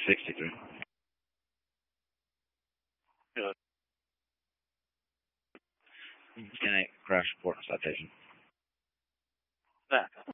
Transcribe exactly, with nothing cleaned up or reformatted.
sixty-three. Good. ten eight, crash report and citation. That.